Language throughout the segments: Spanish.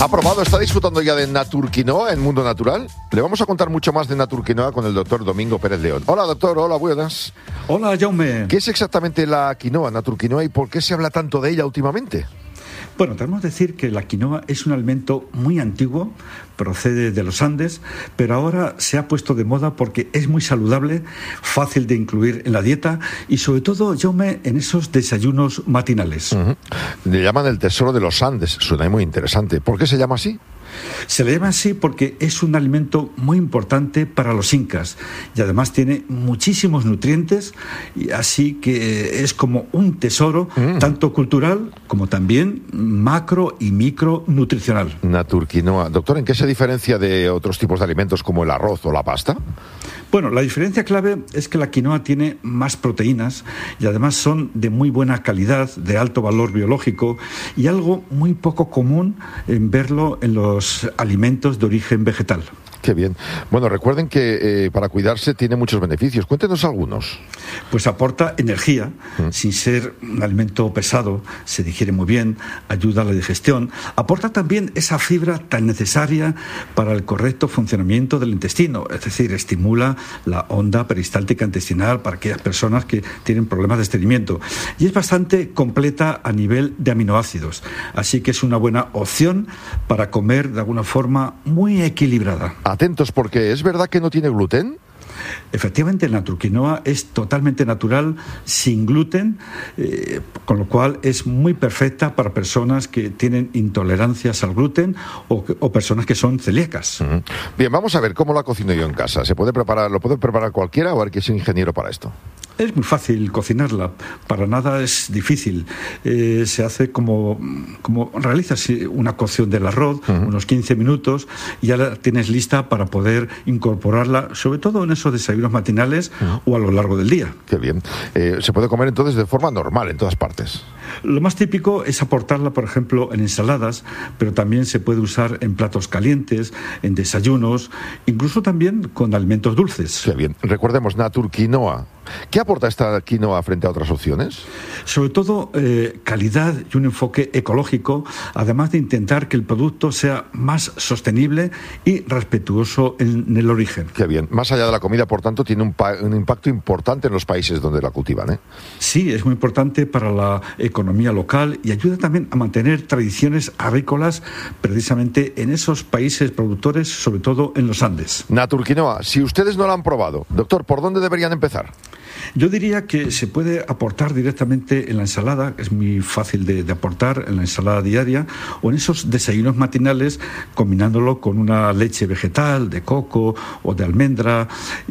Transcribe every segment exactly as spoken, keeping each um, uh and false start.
¿Ha probado, está disfrutando ya de Naturquinoa en Mundo Natural? Le vamos a contar mucho más de Naturquinoa con el doctor Domingo Pérez León. Hola, doctor. Hola, buenas. Hola, Jaume. ¿Qué es exactamente la quinoa, Naturquinoa, y por qué se habla tanto de ella últimamente? Bueno, debemos decir que la quinoa es un alimento muy antiguo, procede de los Andes, pero ahora se ha puesto de moda porque es muy saludable, fácil de incluir en la dieta y sobre todo, Jaume, en esos desayunos matinales. Uh-huh. Le llaman el tesoro de los Andes, suena muy interesante. ¿Por qué se llama así? Se le llama así porque es un alimento muy importante para los incas y además tiene muchísimos nutrientes, y así que es como un tesoro, mm. tanto cultural como también macro y micronutricional. Naturquinoa. Doctor, ¿en qué se diferencia de otros tipos de alimentos como el arroz o la pasta? Bueno, la diferencia clave es que la quinoa tiene más proteínas y además son de muy buena calidad, de alto valor biológico y algo muy poco común en verlo en los alimentos de origen vegetal. Qué bien. Bueno, recuerden que eh, para cuidarse tiene muchos beneficios. Cuéntenos algunos. Pues aporta energía, mm. sin ser un alimento pesado, se digiere muy bien, ayuda a la digestión. Aporta también esa fibra tan necesaria para el correcto funcionamiento del intestino, es decir, estimula la onda peristáltica intestinal para aquellas personas que tienen problemas de estreñimiento. Y es bastante completa a nivel de aminoácidos, así que es una buena opción para comer de alguna forma muy equilibrada. Atentos, porque ¿es verdad que no tiene gluten? Efectivamente, la naturquinoa es totalmente natural, sin gluten, eh, con lo cual es muy perfecta para personas que tienen intolerancias al gluten o, o personas que son celíacas. Uh-huh. Bien, vamos a ver cómo la cocino yo en casa. ¿Se puede preparar, lo puede preparar cualquiera o hay que ser ingeniero para esto? Es muy fácil cocinarla, para nada es difícil. Eh, se hace como, como realizas una cocción del arroz, uh-huh. unos quince minutos, y ya la tienes lista para poder incorporarla, sobre todo en esos desayunos matinales uh-huh. o a lo largo del día. Qué bien. Eh, se puede comer entonces de forma normal en todas partes. Lo más típico es aportarla, por ejemplo, en ensaladas, pero también se puede usar en platos calientes, en desayunos, incluso también con alimentos dulces. Qué bien. Recordemos, Naturquinoa. ¿Qué aporta esta quinoa frente a otras opciones? Sobre todo eh, calidad y un enfoque ecológico, además de intentar que el producto sea más sostenible y respetuoso en, en el origen. Qué bien. Más allá de la comida, por tanto, tiene un, pa- un impacto importante en los países donde la cultivan, ¿eh? Sí, es muy importante para la economía local y ayuda también a mantener tradiciones agrícolas precisamente en esos países productores, sobre todo en los Andes. Naturquinoa, si ustedes no la han probado, doctor, ¿por dónde deberían empezar? Yo diría que se puede aportar directamente en la ensalada, es muy fácil de, de aportar en la ensalada diaria, o en esos desayunos matinales, combinándolo con una leche vegetal, de coco o de almendra,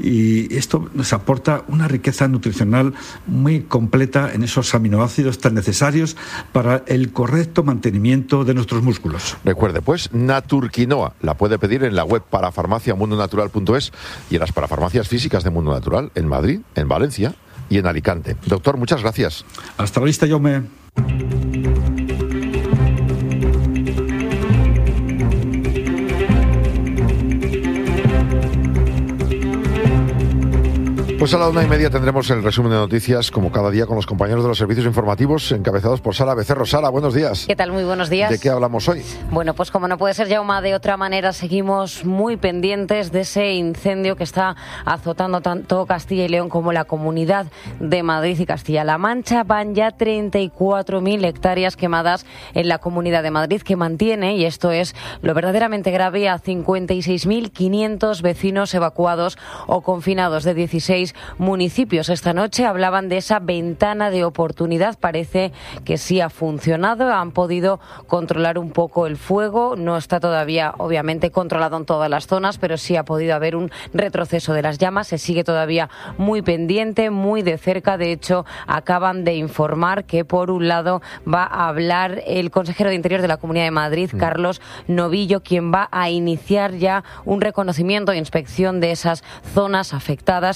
y esto nos aporta una riqueza nutricional muy completa en esos aminoácidos tan necesarios para el correcto mantenimiento de nuestros músculos. Recuerde, pues, Naturquinoa la puede pedir en la web parafarmacia mundo natural punto es y en las parafarmacias físicas de Mundo Natural, en Madrid, en Valencia y en Alicante. Doctor, muchas gracias. Hasta la vista, Jaume. Pues a la una y media tendremos el resumen de noticias, como cada día, con los compañeros de los servicios informativos, encabezados por Sara Becerro. Sara, buenos días. ¿Qué tal? Muy buenos días. ¿De qué hablamos hoy? Bueno, pues como no puede ser, Jaume, de otra manera, seguimos muy pendientes de ese incendio que está azotando tanto Castilla y León como la Comunidad de Madrid y Castilla-La Mancha. Van ya treinta y cuatro mil hectáreas quemadas en la Comunidad de Madrid, que mantiene, y esto es lo verdaderamente grave, a cincuenta y seis mil quinientos vecinos evacuados o confinados de dieciséis municipios. Esta noche hablaban de esa ventana de oportunidad. Parece que sí ha funcionado, han podido controlar un poco el fuego. No está todavía, obviamente, controlado en todas las zonas, pero sí ha podido haber un retroceso de las llamas. Se sigue todavía muy pendiente, muy de cerca. De hecho, acaban de informar que, por un lado, va a hablar el consejero de Interior de la Comunidad de Madrid, mm. Carlos Novillo, quien va a iniciar ya un reconocimiento e inspección de esas zonas afectadas para evolucionar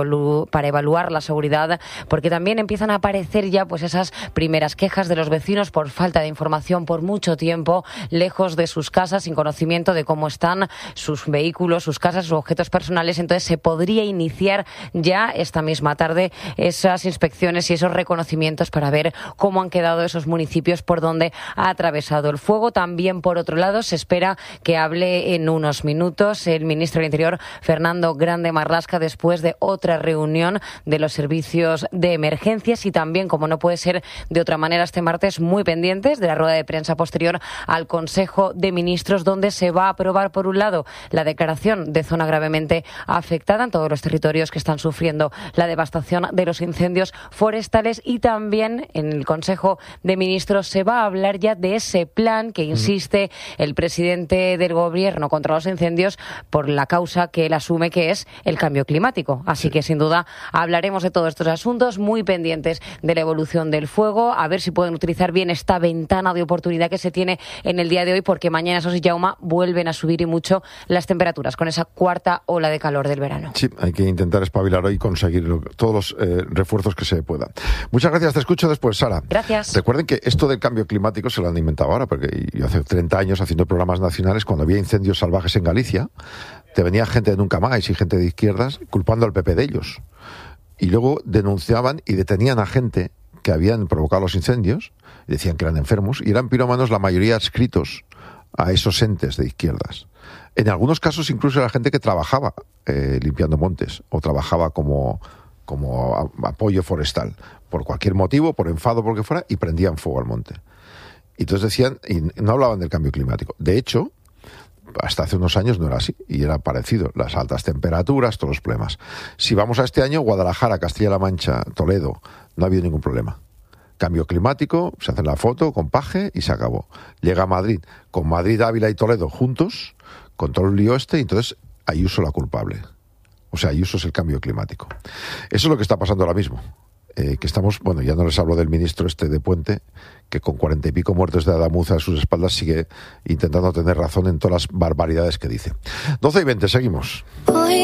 evalu- para evaluar la seguridad, porque también empiezan a aparecer ya pues esas primeras quejas de los vecinos por falta de información, por mucho tiempo lejos de sus casas, sin conocimiento de cómo están sus vehículos, sus casas, sus objetos personales. Entonces se podría iniciar ya esta misma tarde esas inspecciones y esos reconocimientos para ver cómo han quedado esos municipios por donde ha atravesado el fuego. También, por otro lado, se espera que hable en unos minutos el ministro del Interior, Fernando Grande Marlaska, después de otra reunión de los servicios de emergencias y también, como no puede ser de otra manera, este martes muy pendientes de la rueda de prensa posterior al Consejo de Ministros, donde se va a aprobar, por un lado, la declaración de zona gravemente afectada en todos los territorios que están sufriendo la devastación de los incendios forestales, y también en el Consejo de Ministros se va a hablar ya de ese plan que insiste el presidente del Gobierno contra los incendios por la causa que él asume, que es el cambio climático. Así sí. que, sin duda, hablaremos de todos estos asuntos, muy pendientes de la evolución del fuego, a ver si pueden utilizar bien esta ventana de oportunidad que se tiene en el día de hoy, porque mañana, eso sí, Jaume, vuelven a subir y mucho las temperaturas con esa cuarta ola de calor del verano. Sí, hay que intentar espabilar hoy y conseguir todos los eh, refuerzos que se puedan. Muchas gracias, te escucho después, Sara. Gracias. Recuerden que esto del cambio climático se lo han inventado ahora, porque yo hace treinta años haciendo programas nacionales, cuando había incendios salvajes en Galicia, te venía gente de Nunca Más y gente de izquierdas culpando al P P de ellos. Y luego denunciaban y detenían a gente que habían provocado los incendios, y decían que eran enfermos, y eran pirómanos, la mayoría adscritos a esos entes de izquierdas. En algunos casos incluso era gente que trabajaba eh, limpiando montes, o trabajaba como, como a, apoyo forestal, por cualquier motivo, por enfado, por lo que fuera, y prendían fuego al monte. Y entonces decían, y no hablaban del cambio climático. De hecho, hasta hace unos años no era así, y era parecido, las altas temperaturas, todos los problemas. Si vamos a este año, Guadalajara, Castilla-La Mancha, Toledo, no ha habido ningún problema. Cambio climático, se hace la foto con paje y se acabó. Llega a Madrid, con Madrid, Ávila y Toledo juntos, con todo el lío este, y entonces Ayuso la culpable. O sea, Ayuso es el cambio climático. Eso es lo que está pasando ahora mismo. Eh, que estamos, bueno, ya no les hablo del ministro este de Puente, que con cuarenta y pico muertos de Adamuza a sus espaldas sigue intentando tener razón en todas las barbaridades que dice. doce y veinte, seguimos.